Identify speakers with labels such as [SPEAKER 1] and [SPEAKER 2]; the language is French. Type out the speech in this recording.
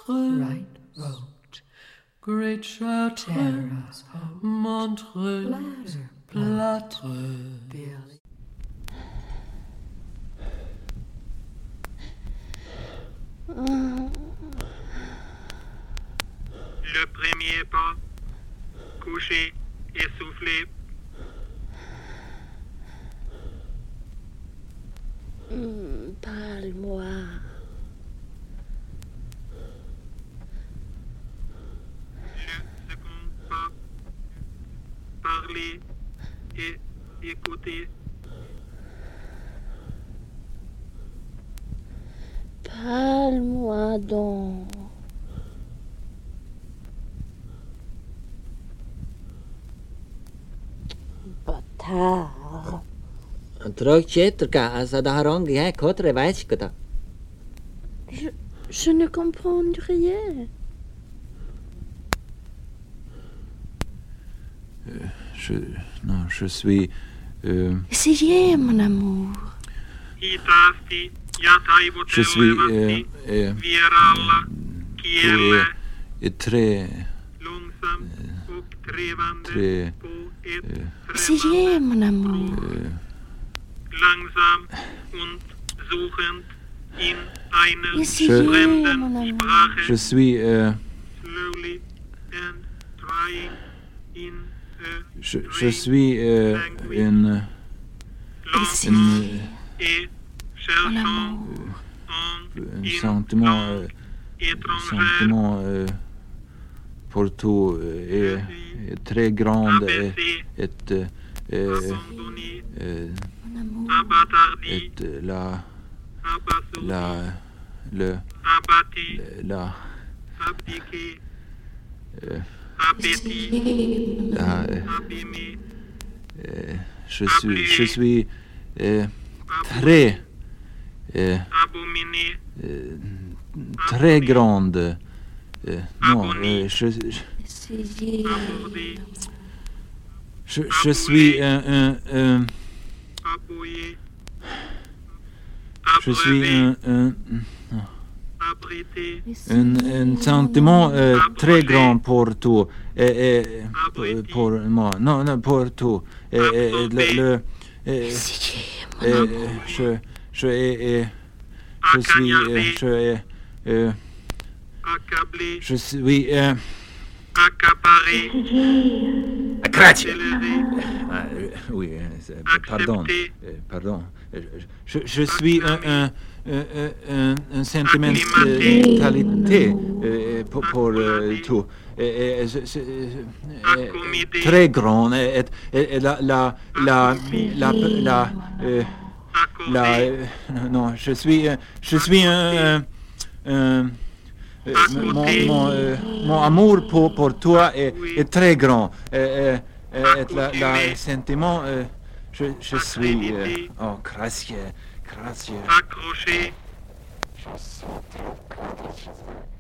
[SPEAKER 1] Chartres,
[SPEAKER 2] right road,
[SPEAKER 1] Great Chartres,
[SPEAKER 2] Terrace,
[SPEAKER 1] Montreux, Plâtre,
[SPEAKER 2] Billy.
[SPEAKER 3] Le premier pas, couché, essoufflé.
[SPEAKER 4] Parle-moi.
[SPEAKER 3] Le second pas, parler et écouter.
[SPEAKER 4] Parle-moi donc. Bâtard. Je ne comprends rien.
[SPEAKER 5] Je suis...
[SPEAKER 4] Essayez, mon amour.
[SPEAKER 3] Hitaasti ja
[SPEAKER 5] Je suis...
[SPEAKER 3] taivuttelevasti vieraalla kiellä.
[SPEAKER 5] très...
[SPEAKER 3] Långsamt och trevande
[SPEAKER 5] très...
[SPEAKER 3] på ett
[SPEAKER 4] Essayez, mon amour.
[SPEAKER 3] langsam und suchend in einer
[SPEAKER 4] Essayez, mon
[SPEAKER 3] fremden
[SPEAKER 4] amour.
[SPEAKER 3] Sprache.
[SPEAKER 5] Je suis...
[SPEAKER 3] Slowly and trying in a
[SPEAKER 5] je suis une...
[SPEAKER 3] lentement et cherchant
[SPEAKER 5] un
[SPEAKER 3] une
[SPEAKER 5] sentiment...
[SPEAKER 3] langue étrangère.
[SPEAKER 5] sentiment pour tout est très grand et
[SPEAKER 3] Abandonné,
[SPEAKER 4] Mon amour.
[SPEAKER 3] abattardi,
[SPEAKER 5] et la
[SPEAKER 3] abasourdi,
[SPEAKER 5] le
[SPEAKER 3] abattu,
[SPEAKER 5] la
[SPEAKER 3] abdiqué, appétit, abîmé,
[SPEAKER 5] je suis très
[SPEAKER 3] abominé,
[SPEAKER 5] très grande non
[SPEAKER 4] Essayez.
[SPEAKER 3] abordé,
[SPEAKER 5] je suis un
[SPEAKER 3] aboyé,
[SPEAKER 5] je suis
[SPEAKER 3] abreuvé, abrité,
[SPEAKER 5] un sentiment très grand pour tout et pour moi non pour tout et le
[SPEAKER 4] Essayez, mon amour.
[SPEAKER 5] je suis
[SPEAKER 3] accablé,
[SPEAKER 5] je suis
[SPEAKER 3] accaparé, accéléré,
[SPEAKER 5] oui pardon je suis un sentimentalité pour tout très grand et la
[SPEAKER 3] accordé,
[SPEAKER 5] non je suis mon amour pour toi est très grand et le sentiment je suis oh gracieux
[SPEAKER 3] accroché,
[SPEAKER 4] Je suis très